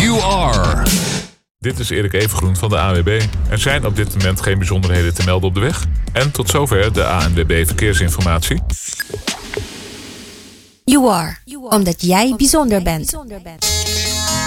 You Are. Dit is Erik Evengroen van de ANWB. Er zijn op dit moment geen bijzonderheden te melden op de weg. En tot zover de ANWB Verkeersinformatie. You Are, omdat jij bijzonder bent.